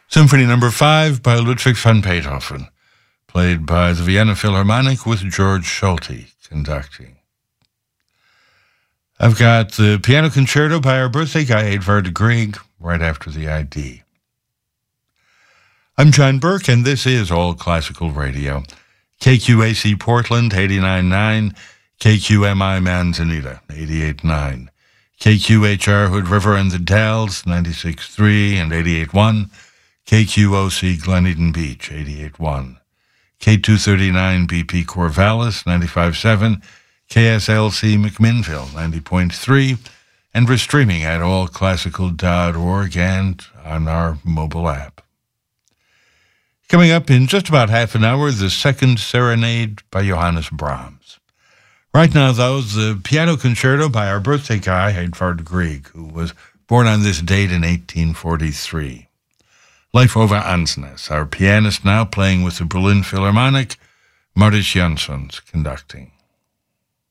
Symphony No. 5 by Ludwig van Beethoven, played by the Vienna Philharmonic with George Solti conducting. I've got the Piano Concerto by our birthday guy, Edvard Grieg, right after the ID. I'm John Burke, and this is All Classical Radio. KQAC Portland, 89.9, KQMI Manzanita, 88.9, KQHR Hood River and the Dalles, 96.3 and 88.1, KQOC Glen Eden Beach, 88.1, K239 BP Corvallis, 95.7, KSLC McMinnville, 90.3, and we're streaming at allclassical.org and on our mobile app. Coming up in just about half an hour, the Second Serenade by Johannes Brahms. Right now, though, the Piano Concerto by our birthday guy, Edvard Grieg, who was born on this date in 1843. Leif Ove Ansnes, our pianist, now playing with the Berlin Philharmonic, Mariss Jansons conducting.